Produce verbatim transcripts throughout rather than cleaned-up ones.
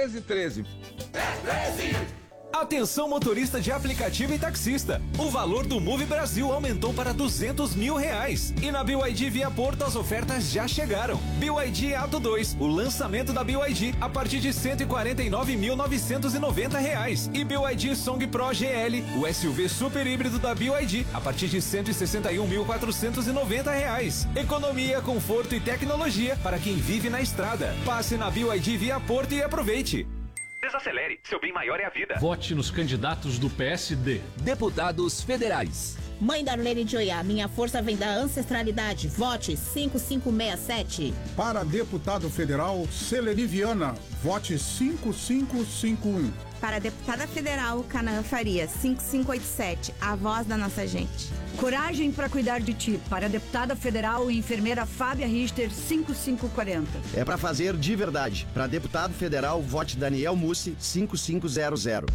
treze treze. É treze! Atenção motorista de aplicativo e taxista. O valor do Move Brasil aumentou para duzentos mil reais. E na B Y D Via Porto as ofertas já chegaram. B Y D Ato dois, o lançamento da B Y D a partir de cento e quarenta e nove mil novecentos e noventa reais. E B Y D Song Pro G L, o S U V super híbrido da B Y D a partir de cento e sessenta e um mil quatrocentos e noventa reais. Economia, conforto e tecnologia para quem vive na estrada. Passe na B Y D Via Porto e aproveite. Desacelere, seu bem maior é a vida. Vote nos candidatos do P S D. Deputados federais. Mãe Darlene de Oiá, minha força vem da ancestralidade. Vote cinco cinco seis sete. Para deputado federal, Celeni Viana, vote cinco cinco cinco um. Para deputada federal, Canaã Faria, cinco cinco oito sete, a voz da nossa gente. Coragem para cuidar de ti. Para a deputada federal e enfermeira Fábia Richter, cinco cinco quatro zero. É para fazer de verdade. Para deputado federal, vote Daniel Mussi, cinco cinco zero zero.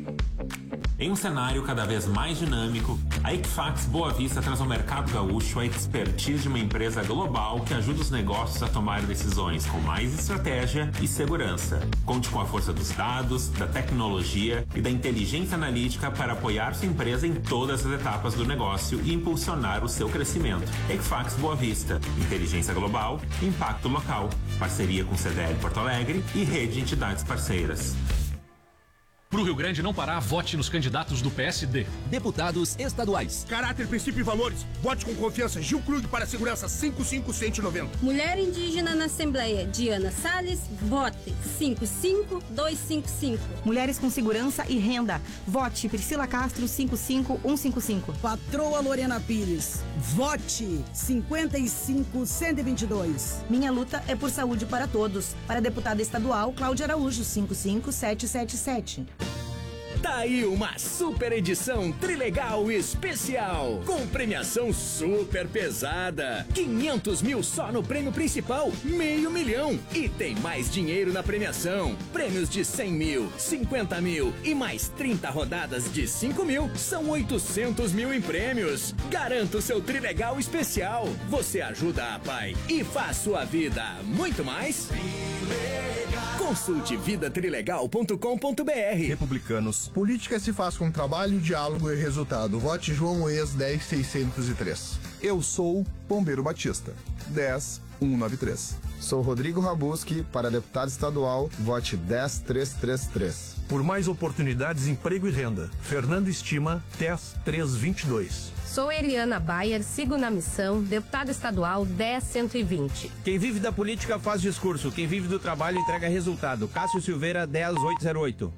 Em um cenário cada vez mais dinâmico, a Equifax Boa Vista traz ao mercado gaúcho a expertise de uma empresa global que ajuda os negócios a tomar decisões com mais estratégia e segurança. Conte com a força dos dados, da tecnologia e da inteligência analítica para apoiar sua empresa em todas as etapas do negócio e impulsionar o seu crescimento. Equifax Boa Vista, inteligência global, impacto local, parceria com C D L Porto Alegre e rede de entidades parceiras. Pro Rio Grande não parar, vote nos candidatos do P S D. Deputados estaduais. Caráter, princípio e valores. Vote com confiança. Gil Krug para a segurança, cinco cinco um um zero. Mulher indígena na Assembleia, Diana Salles, vote cinco cinco dois cinco cinco. Mulheres com segurança e renda, vote Priscila Castro, cinco cinco um cinco cinco. Patroa Lorena Pires, vote cinquenta e cinco cento e vinte e dois. Minha luta é por saúde para todos. Para deputada estadual, Cláudia Araújo, cinco cinco sete sete sete. Tá aí uma super edição Trilegal especial, com premiação super pesada. quinhentos mil só no prêmio principal, meio milhão. E tem mais dinheiro na premiação. Prêmios de cem mil, cinquenta mil e mais trinta rodadas de cinco mil. São oitocentos mil em prêmios. Garanta o seu Trilegal especial. Você ajuda a Pai e faz sua vida muito mais. Trilegal. Consulte vida trilegal ponto com ponto b r. Republicanos. Política se faz com trabalho, diálogo e resultado. Vote João Moes dez mil seiscentos e três. Eu sou Pombeiro Batista, dez mil cento e noventa e três. Sou Rodrigo Rabuski, para deputado estadual, vote dez mil trezentos e trinta e três. Por mais oportunidades, emprego e renda, Fernando Estima, dez mil trezentos e vinte e dois. Sou Eliana Bayer, sigo na missão, deputada estadual dez mil cento e vinte. Quem vive da política faz discurso, quem vive do trabalho entrega resultado. Cássio Silveira, dez mil oitocentos e oito.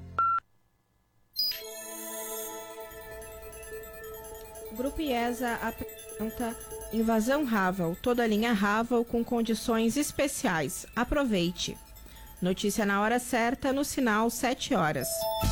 Grupo IESA apresenta Invasão Raval, toda a linha Raval com condições especiais. Aproveite. Notícia na hora certa, no sinal sete horas.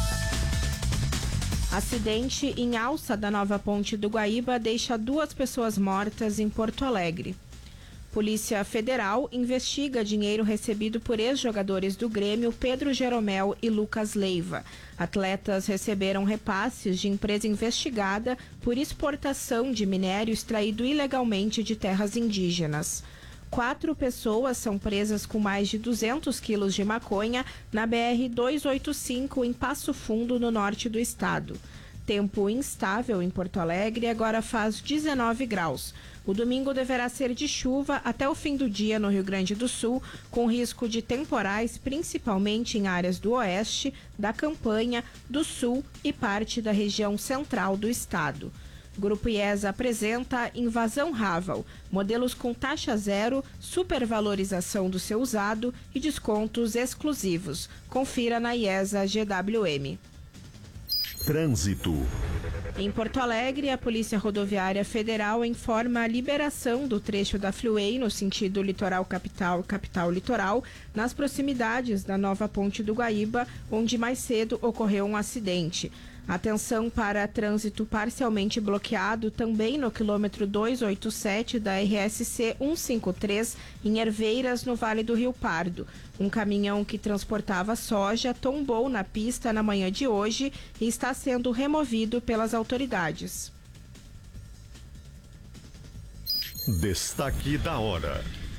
Acidente em alça da nova ponte do Guaíba deixa duas pessoas mortas em Porto Alegre. Polícia Federal investiga dinheiro recebido por ex-jogadores do Grêmio Pedro Jeromel e Lucas Leiva. Atletas receberam repasses de empresa investigada por exportação de minério extraído ilegalmente de terras indígenas. Quatro pessoas são presas com mais de duzentos quilos de maconha na B R duzentos e oitenta e cinco em Passo Fundo, no norte do estado. Tempo instável em Porto Alegre, agora faz dezenove graus. O domingo deverá ser de chuva até o fim do dia no Rio Grande do Sul, com risco de temporais, principalmente em áreas do oeste, da Campanha, do sul e parte da região central do estado. Grupo IESA apresenta Invasão Raval, modelos com taxa zero, supervalorização do seu usado e descontos exclusivos. Confira na IESA G W M. Trânsito. Em Porto Alegre, a Polícia Rodoviária Federal informa a liberação do trecho da Fluway no sentido litoral capital, capital litoral, nas proximidades da nova ponte do Guaíba, onde mais cedo ocorreu um acidente. Atenção para trânsito parcialmente bloqueado também no quilômetro duzentos e oitenta e sete da R S C cento e cinquenta e três, em Herveiras, no Vale do Rio Pardo. Um caminhão que transportava soja tombou na pista na manhã de hoje e está sendo removido pelas autoridades. Destaque da hora.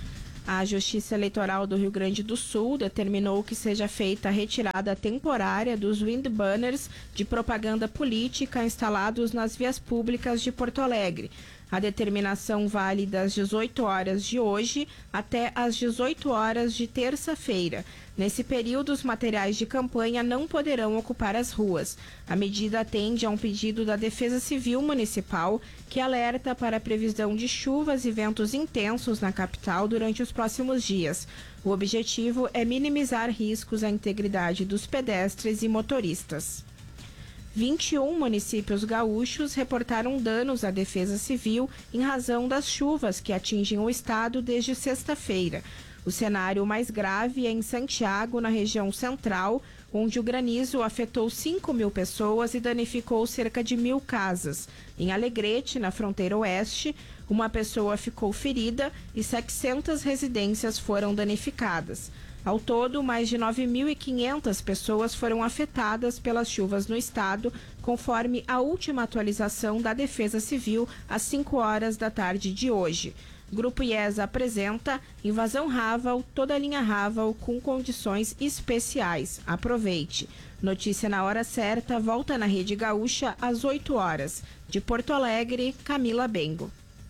A Justiça Eleitoral do Rio Grande do Sul determinou que seja feita a retirada temporária dos windbanners de propaganda política instalados nas vias públicas de Porto Alegre. A determinação vale das dezoito horas de hoje até as dezoito horas de terça-feira. Nesse período, os materiais de campanha não poderão ocupar as ruas. A medida atende a um pedido da Defesa Civil Municipal, que alerta para a previsão de chuvas e ventos intensos na capital durante os próximos dias. O objetivo é minimizar riscos à integridade dos pedestres e motoristas. vinte e um municípios gaúchos reportaram danos à Defesa Civil em razão das chuvas que atingem o estado desde sexta-feira. O cenário mais grave é em Santiago, na região central, onde o granizo afetou cinco mil pessoas e danificou cerca de mil casas. Em Alegrete, na fronteira oeste, uma pessoa ficou ferida e setecentas residências foram danificadas. Ao todo, mais de nove mil e quinhentas pessoas foram afetadas pelas chuvas no estado, conforme a última atualização da Defesa Civil às cinco horas da tarde de hoje. Grupo IESA apresenta Invasão Raval, toda a linha Raval com condições especiais. Aproveite. Notícia na hora certa, volta na Rede Gaúcha às oito horas. De Porto Alegre, Camila Bengo.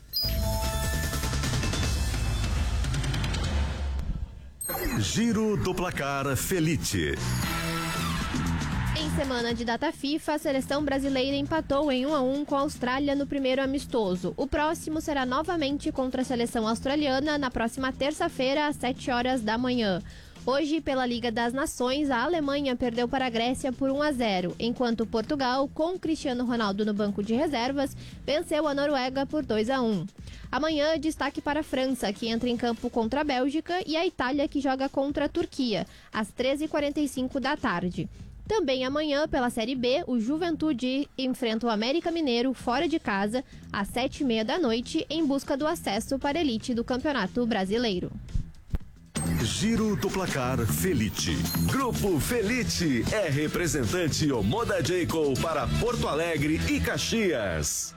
Giro do Placar Felite. Em semana de data FIFA, a seleção brasileira empatou em um a um com a Austrália no primeiro amistoso. O próximo será novamente contra a seleção australiana na próxima terça-feira, às sete horas da manhã. Hoje, pela Liga das Nações, a Alemanha perdeu para a Grécia por um a zero, enquanto Portugal, com Cristiano Ronaldo no banco de reservas, venceu a Noruega por dois a um. Amanhã, destaque para a França, que entra em campo contra a Bélgica, e a Itália, que joga contra a Turquia, às treze e quarenta e cinco da tarde. Também amanhã, pela Série B, o Juventude enfrenta o América Mineiro fora de casa, às sete e meia da noite, em busca do acesso para a elite do Campeonato Brasileiro. Giro do Placar Felite. Grupo Felite é representante Omoda Jacob para Porto Alegre e Caxias.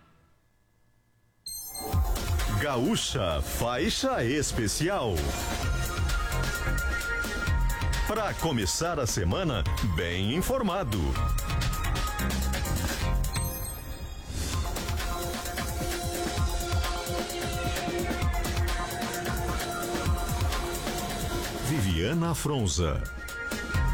Gaúcha Faixa Especial. Para começar a semana bem informado. Viviana Fronza.